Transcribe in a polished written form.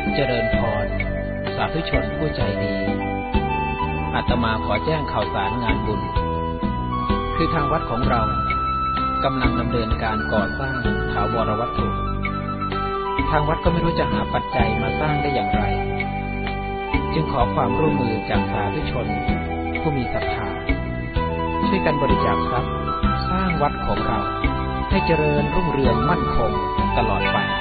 เจริญพรสาธุชนผู้ใจดีอาตมาขอแจ้งข่าวสารงานบุญคือทางวัดของเรากำลังดำเนินการก่อสร้างถาวรวัตถุทางวัดก็ไม่รู้จะหาปัจจัยมาสร้างได้อย่างไรจึงขอความร่วมมือจากสาธุชนผู้มีศรัทธาช่วยกันบริจาคทรัพย์สร้างวัดของเราให้เจริญรุ่งเรืองมั่นคงตลอดไป